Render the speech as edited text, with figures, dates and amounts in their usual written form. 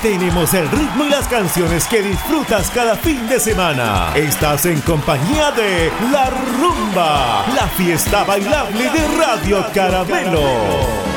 Tenemos el ritmo y las canciones que disfrutas cada fin de semana. Estás en compañía de La Rumba, la fiesta bailable de Radio Caramelo.